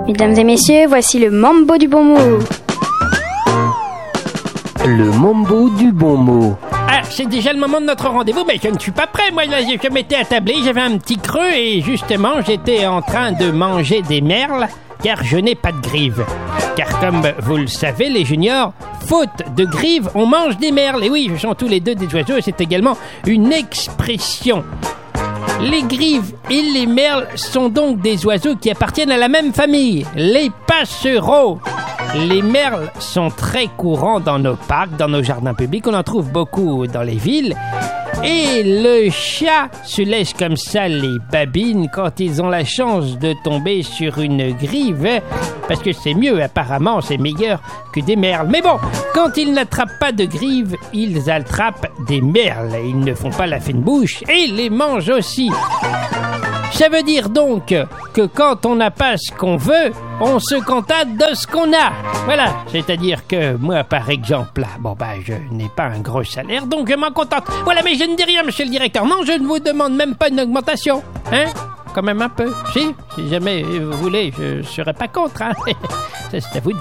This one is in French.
Mesdames et messieurs, voici le mambo du bon mot. Le mambo du bon mot. Ah, c'est déjà le moment de notre rendez-vous, mais je ne suis pas prêt, moi, là, je m'étais attablé, j'avais un petit creux et justement, j'étais en train de manger des merles, car je n'ai pas de grives. Car comme vous le savez, les juniors, faute de grives, on mange des merles. Et oui, ce sont tous les deux des oiseaux et c'est également une expression. Les grives et les merles sont donc des oiseaux qui appartiennent à la même famille, les passereaux. Les merles sont très courants dans nos parcs, dans nos jardins publics, on en trouve beaucoup dans les villes. Et le chat se laisse comme ça les babines quand ils ont la chance de tomber sur une grive, parce que c'est mieux, apparemment, c'est meilleur que des merles. Mais bon, quand ils n'attrapent pas de grive, ils attrapent des merles. Ils ne font pas la fine bouche et les mangent aussi. Ça veut dire donc que quand on n'a pas ce qu'on veut, on se contente de ce qu'on a. Voilà, c'est-à-dire que moi, par exemple, là, je n'ai pas un gros salaire, donc je m'en contente. Voilà, mais je ne dis rien, monsieur le directeur. Non, je ne vous demande même pas une augmentation. Hein? Quand même un peu. Si jamais vous voulez, je ne serai pas contre. Hein? Ça, c'est à vous de